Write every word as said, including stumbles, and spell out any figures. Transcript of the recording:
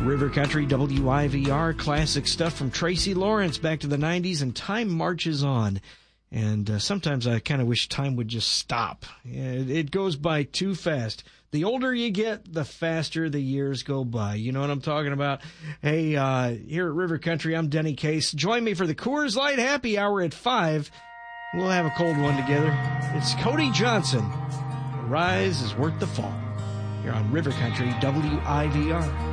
River Country W I V R, classic stuff from Tracy Lawrence back to the nineties, and time marches on. And uh, sometimes I kind of wish time would just stop. It, it goes by too fast. The older you get, the faster the years go by. You know what I'm talking about? Hey, uh, here at River Country, I'm Denny Case. Join me for the Coors Light Happy Hour at five. We'll have a cold one together. It's Cody Johnson. The rise is worth the fall. Here on River Country W I V R.